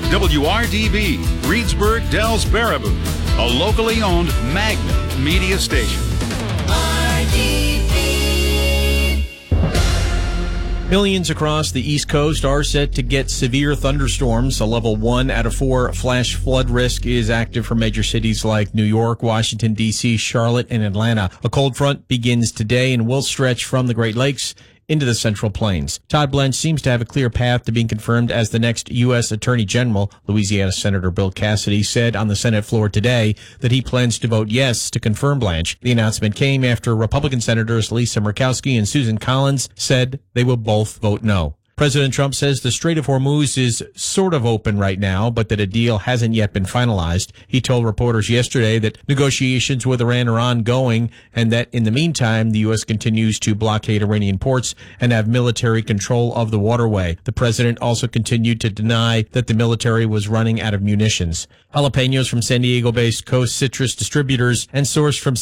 WRDB, Reedsburg, Dells, Baraboo, a locally owned Magnet media station. Millions across the East Coast are set to get severe thunderstorms. A level 1 out of 4 flash flood risk is active for major cities like New York, Washington, D.C., Charlotte, and Atlanta. A cold front begins today and will stretch from the Great Lakes into the Central Plains. Todd Blanche seems to have a clear path to being confirmed as the next U.S. Attorney General. Louisiana Senator Bill Cassidy said on the Senate floor today that he plans to vote yes to confirm Blanche. The announcement came after Republican Senators Lisa Murkowski and Susan Collins said they will both vote no. President Trump says the Strait of Hormuz is sort of open right now, but that a deal hasn't yet been finalized. He told reporters yesterday that negotiations with Iran are ongoing and that in the meantime, the U.S. continues to blockade Iranian ports and have military control of the waterway. The president also continued to deny that the military was running out of munitions. Jalapenos from San Diego-based Coast Citrus Distributors and sourced from